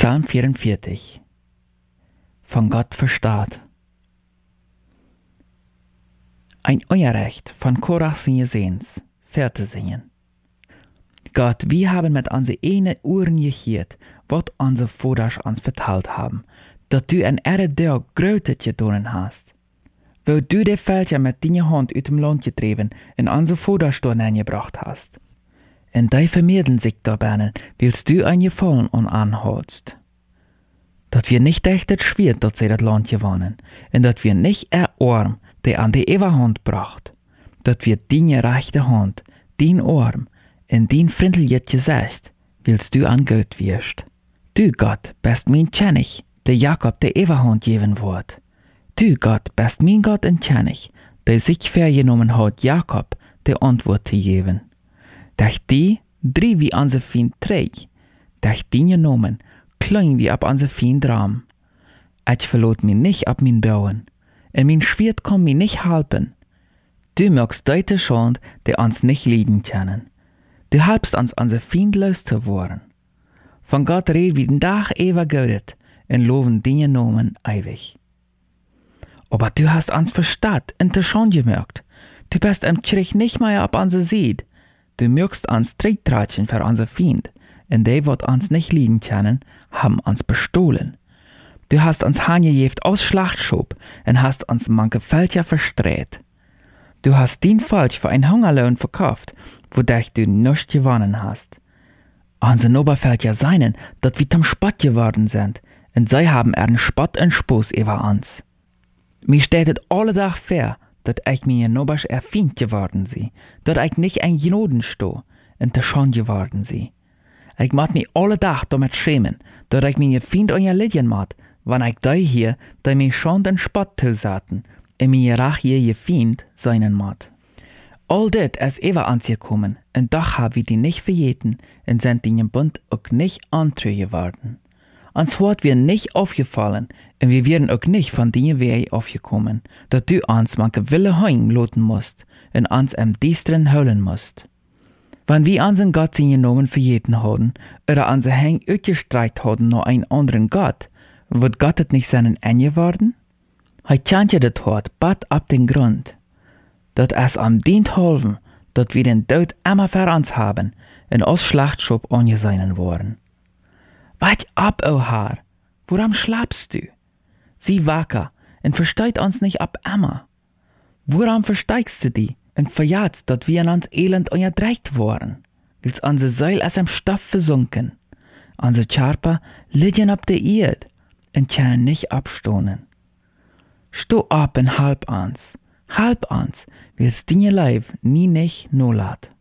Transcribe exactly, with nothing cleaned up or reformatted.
Psalm vierundvierzig. Von Gott verstaat. Ein Unrecht von Korach Sehens, Verte singen. Gott, wir haben mit unseren eigenen Ohren gehört, was unsere Vaters uns vertelt haben, dass du ein Erde Größtes getan hast. Wo du die Völker mit deiner Hand aus dem Land getrieben und unsere Vaters hineingebracht hast. Und die vermehren sich dabei, willst du ein Gefallen an anholst. Dat wir nicht echt het schwert, dat sie das Land gewonnen, und dat wir nicht er Arm, der an die ewe Hand bracht, dat wir deine rechte Hand, dein Arm, und dein Frinteljet Gesicht, willst du an Gott wirst. Du Gott, bist mein König, der Jakob der ewe Hand geben wird. Du Gott, bist mein Gott und König, der sich vergenommen hat, Jakob der Antwort zu geben. Durch die, drei wie unser Feind träg, durch die genommen, klein wie ab unser Feind Raum. Ich verlot mich nicht ab mein Bauen, und mein Schwert kann mich nicht halten. Du magst Leute schon, die uns nicht lieben können. Du halbst uns unser Feind loszuworden. Von Gott red wie den Tag ewig gödet, und loben deine Namen ewig. Aber du hast uns verstaat und das schon gemerkt. Du bist im Krieg nicht mehr ab unser Seed. Du mögst uns Trittratschen für unser Feind, und die, wat uns nicht lieben können, haben uns bestohlen. Du hast uns hangejeft aus Schlachtschub und hast uns manche Völker verstreut. Du hast den Falsch für ein Hungerlohn verkauft, wodurch du nichts gewonnen hast. Unsere Obervölker seien, dat wir zum Spott geworden sind, und sie haben einen Spott und Spaß über uns. Mir steht es alle Tag fair, dat ich mir nobers erfind geworden sie, dat ich nicht ein Genoden sto, und das schon geworden sie. Ich mag mich alle Tag damit schämen, dat ich mir Find an ihr Lidjen mat, wann ich da hier, da mir schon den Spott zusaten, und mir rach hier je Find seinen mat. All dit ist ever angekommen, und doch hab wir die nicht verjeten, und sind in dem Bund auch nicht antreu geworden. Uns hat wir nicht aufgefallen, und wir wären auch nicht von deinem Weg aufgekommen, dat du uns manche Wille heim loten musst, und uns im Diestren holen musst. Wenn wir unseren Gott genommen verjeten haben, oder unser Hang uitgestreikt haben nach einen anderen Gott, wird Gott es nicht seinen Ende worden? Hij kennt ja das Wort, bat ab den Grund, dat es am dient helfen, dat wir den Tod immer für uns haben, und aus Schlachtschub angesehen worden. Wach ab, o Herr, woran schlafst du? Sieh wacker, und versteht uns nicht ab immer. Woran versteigst du die, und verjagst, dat wir in uns elend unterdrückt worden? Wils unser Seil ist im Stoff versunken, unsere Körper liegen ab der Erde, und können nicht abstohnen. Sto ab und halb uns, halb uns, wils dein Leib nie nicht null hat.